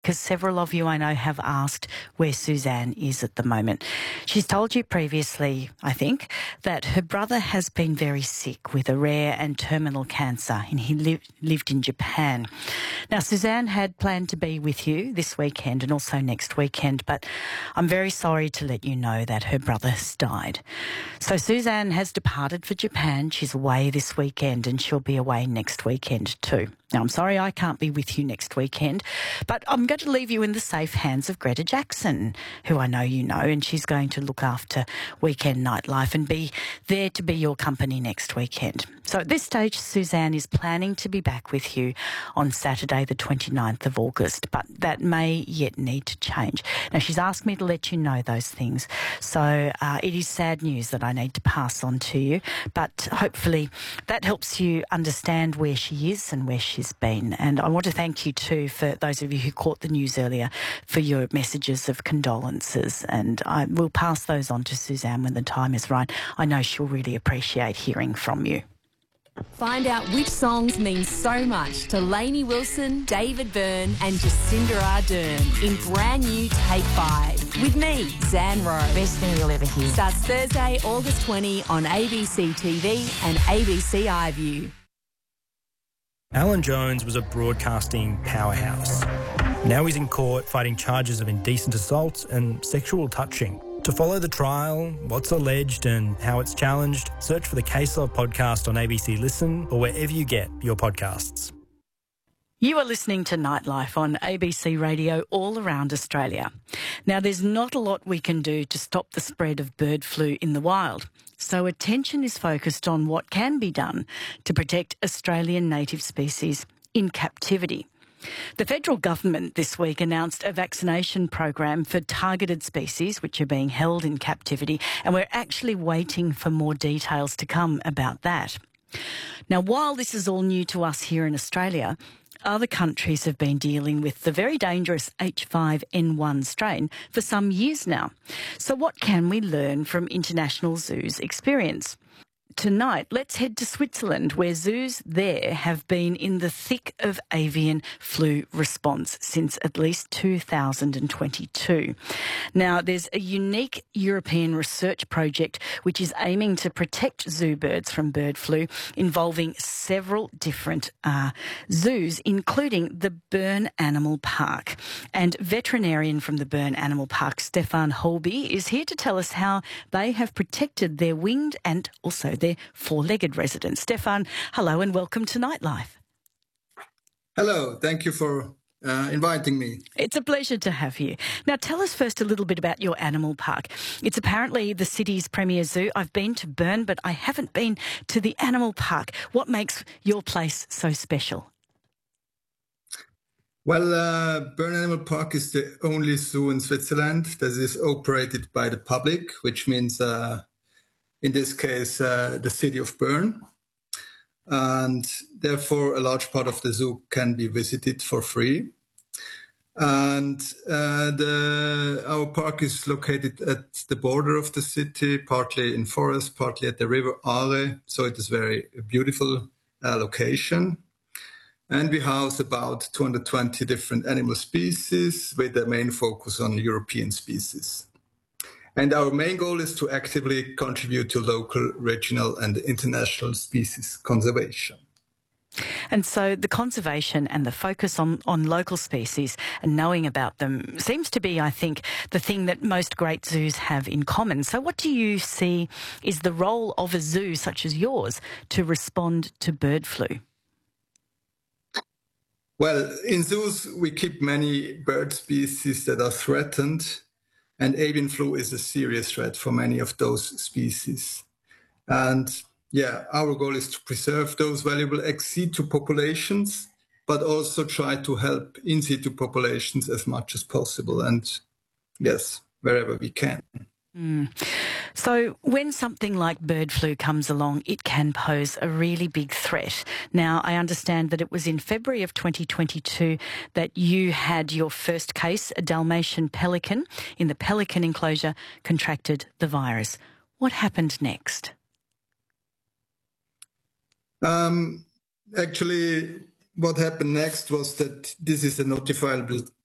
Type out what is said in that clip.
because several of you I know have asked where Suzanne is at the moment. She's told you previously, I think, that her brother has been very sick with a rare and terminal cancer, and he lived in Japan. Now, Suzanne had planned to be with you this weekend and also next weekend, but I'm very sorry to let you know that her brother has died. So Suzanne has departed for Japan. She's away this weekend and she'll be away next weekend too. Now, I'm sorry I can't be with you next weekend, but I'm going to leave you in the safe hands of Greta Jackson, who I know you know, and she's going to look after Weekend Nightlife and be there to be your company next weekend. So at this stage, Suzanne is planning to be back with you on Saturday the 29th of August, but that may yet need to change. Now, she's asked me to let you know those things, so it is sad news that I need to pass on to you, but hopefully that helps you understand where she is and where she's been. And I want to thank you too, for those of you who caught the news earlier, for your messages of condolences, and I will pass those on to Suzanne when the time is right. I know she'll really appreciate hearing from you. Find out which songs mean so much to Lainey Wilson, David Byrne and Jacinda Ardern in brand new Take 5 with me, Zan Rowe. Best thing you'll ever hear. Starts Thursday, August 20 on ABC TV and ABC iView. Alan Jones was a broadcasting powerhouse. Now he's in court fighting charges of indecent assault and sexual touching. To follow the trial, what's alleged and how it's challenged, search for the Case Law podcast on ABC Listen or wherever you get your podcasts. You are listening to Nightlife on ABC Radio all around Australia. Now, there's not a lot we can do to stop the spread of bird flu in the wild, so attention is focused on what can be done to protect Australian native species in captivity. The federal government this week announced a vaccination program for targeted species which are being held in captivity, and we're actually waiting for more details to come about that. Now, while this is all new to us here in Australia, other countries have been dealing with the very dangerous H5N1 strain for some years now. So what can we learn from international zoos' experience? Tonight, let's head to Switzerland, where zoos there have been in the thick of avian flu response since at least 2022. Now, there's a unique European research project which is aiming to protect zoo birds from bird flu, involving several different zoos, including the Bern Animal Park. And veterinarian from the Bern Animal Park, Stefan Holby, is here to tell us how they have protected their winged and also their four-legged residents. Stefan, hello and welcome to Nightlife. Hello, thank you for inviting me. It's a pleasure to have you. Now, tell us first a little bit about your animal park. It's apparently the city's premier zoo. I've been to Bern, but I haven't been to the animal park. What makes your place so special? Well, Bern Animal Park is the only zoo in Switzerland that is operated by the public, which means in this case, the city of Bern. And therefore, a large part of the zoo can be visited for free. And our park is located at the border of the city, partly in forest, partly at the river Aare. So it is a very beautiful location. And we house about 220 different animal species with the main focus on European species. And our main goal is to actively contribute to local, regional and international species conservation. And so the conservation and the focus on local species and knowing about them seems to be, I think, the thing that most great zoos have in common. So what do you see is the role of a zoo such as yours to respond to bird flu? Well, in zoos, we keep many bird species that are threatened. And avian flu is a serious threat for many of those species. And our goal is to preserve those valuable ex situ populations, but also try to help in situ populations as much as possible. And yes, wherever we can. So when something like bird flu comes along, it can pose a really big threat. Now, I understand that it was in February of 2022 that you had your first case, a Dalmatian pelican in the pelican enclosure, contracted the virus. What happened next? Actually, what happened next was that this is a notifiable